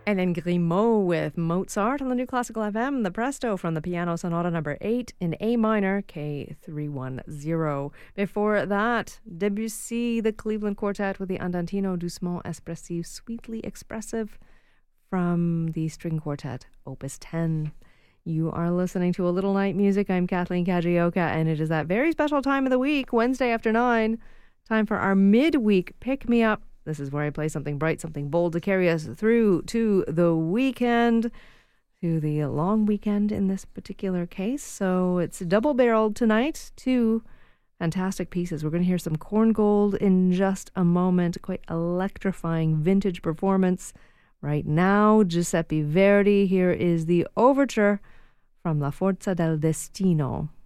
And then Grimaud with Mozart on the New Classical FM, the Presto from the Piano Sonata number 8 in A minor, K310. Before that, Debussy, the Cleveland Quartet with the Andantino doucement espressif, sweetly expressive from the String Quartet, Opus 10. You are listening to A Little Night Music. I'm Kathleen Kajioka, and it is that very special time of the week, Wednesday after 9, time for our midweek pick-me-up. This is where I play something bright, something bold to carry us through to the weekend, to the long weekend in this particular case. So it's double-barreled tonight, 2 fantastic pieces. We're going to hear some Korngold in just a moment, quite electrifying vintage performance. Right now, Giuseppe Verdi. Here is the overture from La Forza del Destino.